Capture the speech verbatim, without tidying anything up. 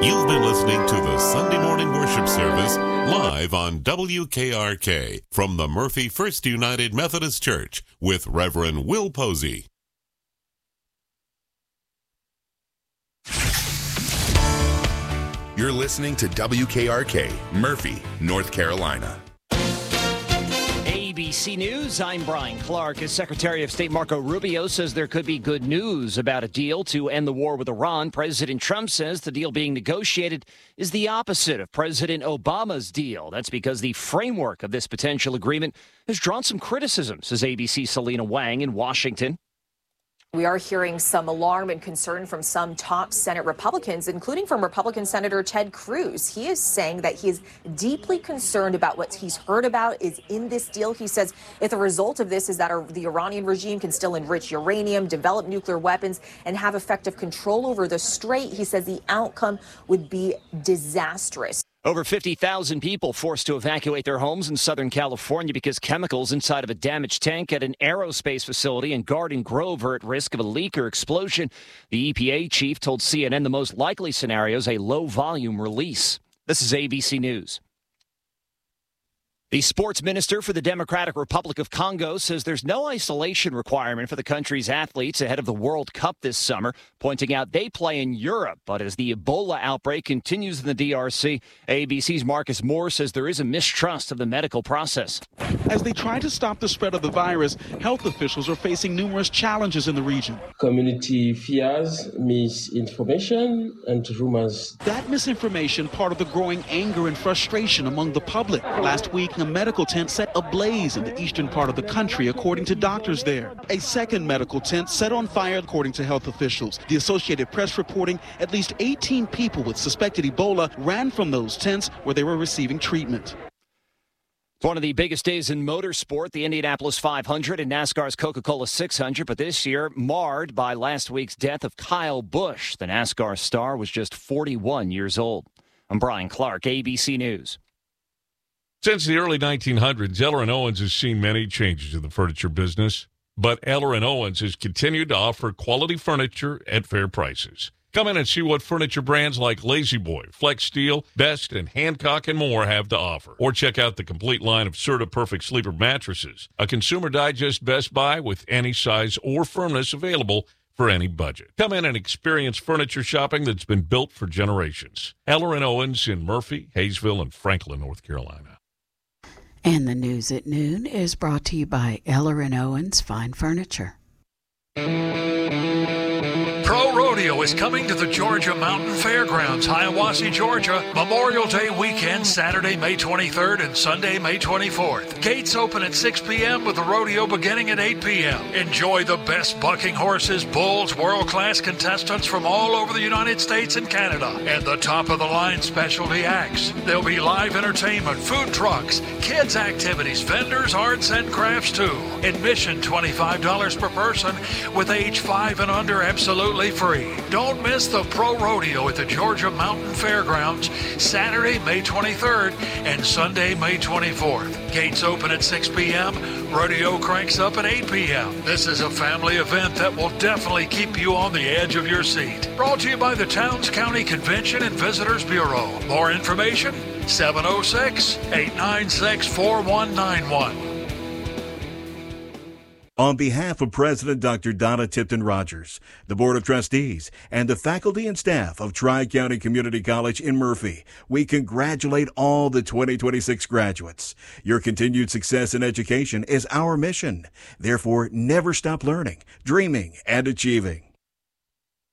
You've been listening to the Sunday Morning Worship Service live on W K R K from the Murphy First United Methodist Church with Reverend Will Posey. You're listening to W K R K, Murphy, North Carolina. A B C News, I'm Brian Clark. As Secretary of State Marco Rubio says there could be good news about a deal to end the war with Iran, President Trump says the deal being negotiated is the opposite of President Obama's deal. That's because the framework of this potential agreement has drawn some criticism, says A B C's Selena Wang in Washington. We are hearing some alarm and concern from some top Senate Republicans, including from Republican Senator Ted Cruz. He is saying that he is deeply concerned about what he's heard about is in this deal. He says if the result of this is that the Iranian regime can still enrich uranium, develop nuclear weapons, and have effective control over the strait, he says the outcome would be disastrous. Over fifty thousand people forced to evacuate their homes in Southern California because chemicals inside of a damaged tank at an aerospace facility in Garden Grove are at risk of a leak or explosion. The E P A chief told C N N the most likely scenario is a low-volume release. This is A B C News. The sports minister for the Democratic Republic of Congo says there's no isolation requirement for the country's athletes ahead of the World Cup this summer, pointing out they play in Europe. But as the Ebola outbreak continues in the D R C, A B C's Marcus Moore says there is a mistrust of the medical process. As they try to stop the spread of the virus, health officials are facing numerous challenges in the region. Community fears, misinformation, and rumors. That misinformation part of the growing anger and frustration among the public. Last week, a medical tent set ablaze in the eastern part of the country, according to doctors there. A second medical tent set on fire, according to health officials. The Associated Press reporting at least eighteen people with suspected Ebola ran from those tents where they were receiving treatment. It's one of the biggest days in motorsport, the Indianapolis five hundred and NASCAR's Coca-Cola six hundred, but this year marred by last week's death of Kyle Busch. The NASCAR star was just forty-one years old. I'm Brian Clark, A B C News. Since the early nineteen hundreds, Eller and Owens has seen many changes in the furniture business, but Eller and Owens has continued to offer quality furniture at fair prices. Come in and see what furniture brands like Lazy Boy, Flex Steel, Best, and Hancock and more have to offer. Or check out the complete line of Serta Perfect Sleeper mattresses, a Consumer Digest Best Buy with any size or firmness available for any budget. Come in and experience furniture shopping that's been built for generations. Eller and Owens in Murphy, Hayesville, and Franklin, North Carolina. And the news at noon is brought to you by Eller and Owens Fine Furniture. Pro Rodeo is coming to the Georgia Mountain Fairgrounds, Hiawassee, Georgia, Memorial Day weekend, Saturday, May twenty-third and Sunday, May twenty-fourth. Gates open at six p.m. with the rodeo beginning at eight p.m. Enjoy the best bucking horses, bulls, world-class contestants from all over the United States and Canada, and the top-of-the-line specialty acts. There'll be live entertainment, food trucks, kids' activities, vendors, arts, and crafts, too. Admission twenty-five dollars per person, with age five and under absolutely free. Don't miss the Pro Rodeo at the Georgia Mountain Fairgrounds, Saturday, May twenty-third and Sunday, May twenty-fourth. Gates open at six p.m. Rodeo cranks up at eight p.m. This is a family event that will definitely keep you on the edge of your seat. Brought to you by the Towns County Convention and Visitors Bureau. More information, seven oh six, eight nine six, four one nine one. On behalf of President Doctor Donna Tipton Rogers, the Board of Trustees, and the faculty and staff of Tri-County Community College in Murphy, we congratulate all the twenty twenty-six graduates. Your continued success in education is our mission. Therefore, never stop learning, dreaming, and achieving.